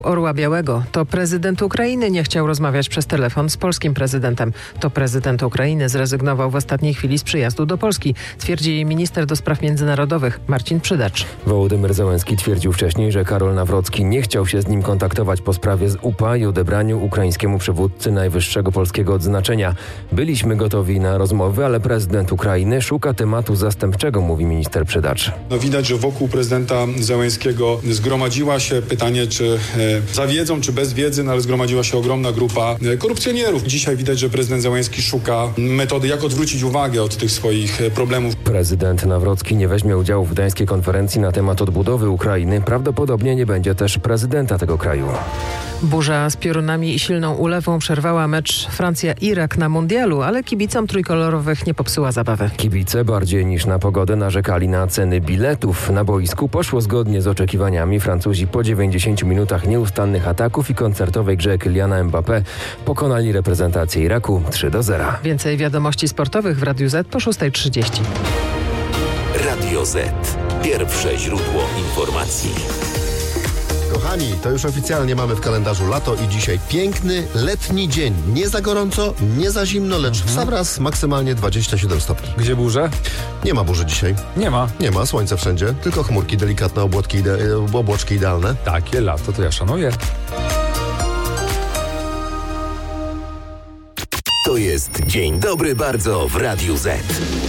Orła Białego. To prezydent Ukrainy nie chciał rozmawiać przez telefon z polskim prezydentem. To prezydent Ukrainy zrezygnował w ostatniej chwili z przyjazdu do Polski, twierdzi minister do spraw międzynarodowych Marcin Przydacz. Wołodymyr Zełenski twierdził wcześniej, że Karol Nawrocki nie chciał się z nim kontaktować po sprawie z UPA i odebraniu ukraińskiemu przywódcy najwyższego polskiego odznaczenia. Byliśmy gotowi na rozmowy, ale prezydent Ukrainy szuka tematu zastępczego, mówi minister Przydacz. Widać, że wokół prezydenta Zełenskiego zgromadziła się pytanie, czy za wiedzą, czy bez wiedzy, ale zgromadziła się ogromna grupa korupcjonierów. Dzisiaj widać, że prezydent Zełenski szuka metody, jak odwrócić uwagę od tych swoich problemów. Prezydent Nawrocki nie weźmie udziału w gdańskiej konferencji na temat odbudowy Ukrainy. Prawdopodobnie nie będzie też prezydenta tego kraju. Burza z piorunami i silną ulewą przerwała mecz Francja-Irak na mundialu, ale kibicom trójkolorowych nie popsuła zabawy. Kibice bardziej niż na pogodę narzekali na ceny biletów. Na boisku poszło zgodnie z oczekiwaniami. Francuzi po 90 minutach nieustannych ataków i koncertowej grze Kyliana Mbappé pokonali reprezentację Iraku 3-0. Więcej wiadomości sportowych w Radiu Z po 6:30. Radio Z. Pierwsze źródło informacji. Kochani, to już oficjalnie mamy w kalendarzu lato i dzisiaj piękny, letni dzień. Nie za gorąco, nie za zimno, lecz w sam raz maksymalnie 27 stopni. Gdzie burze? Nie ma burzy dzisiaj. Nie ma. Słońce wszędzie, tylko chmurki, delikatne obłoczki idealne. Takie lato to ja szanuję. To jest Dzień Dobry Bardzo w Radiu Z.